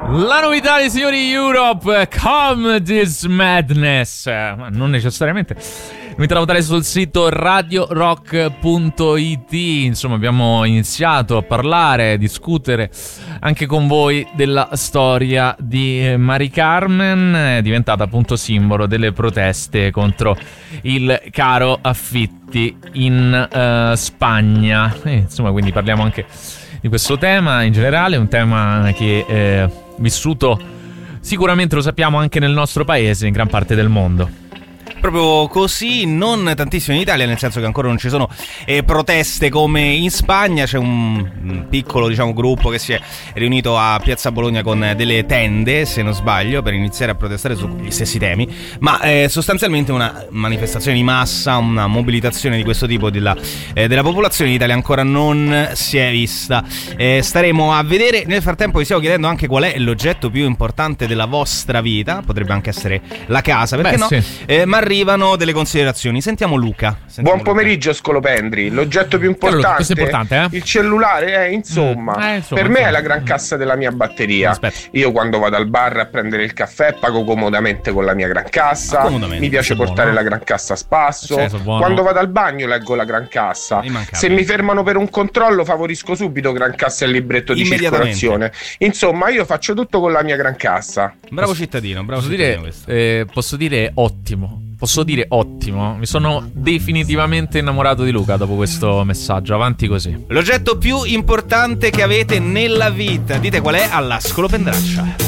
La novità dei signori Europe, Come This Madness, ma non necessariamente. Novità da votare sul sito radiorock.it. Insomma, abbiamo iniziato a parlare, a discutere anche con voi della storia di Mari Carmen, è diventata appunto simbolo delle proteste contro il caro affitti in Spagna. Insomma, quindi parliamo anche di questo tema in generale, un tema che è vissuto sicuramente, lo sappiamo, anche nel nostro paese, in gran parte del mondo. Proprio così, non tantissimo in Italia, nel senso che ancora non ci sono proteste come in Spagna. C'è un piccolo, diciamo, gruppo che si è riunito a Piazza Bologna con delle tende, se non sbaglio, per iniziare a protestare sugli stessi temi, ma sostanzialmente una manifestazione di massa, una mobilitazione di questo tipo della popolazione in Italia ancora non si è vista. Staremo a vedere. Nel frattempo vi stiamo chiedendo anche qual è l'oggetto più importante della vostra vita, potrebbe anche essere la casa, perché no? Sì. Ma arrivano delle considerazioni. Sentiamo Luca. Buon pomeriggio, Scolopendri. L'oggetto più importante, questo è importante, il cellulare, insomma, per me è la gran cassa della mia batteria. Aspetta. Io quando vado al bar a prendere il caffè pago comodamente con la mia gran cassa. Mi piace portare la gran cassa a spasso. Quando vado al bagno leggo la gran cassa. Se mi fermano per un controllo favorisco subito gran cassa e il libretto di circolazione. Insomma, io faccio tutto con la mia gran cassa. Bravo cittadino, Posso dire ottimo. Posso dire ottimo. Mi sono definitivamente innamorato di Luca dopo questo messaggio. Avanti così. L'oggetto più importante che avete nella vita, dite qual è alla Scolopendraccia.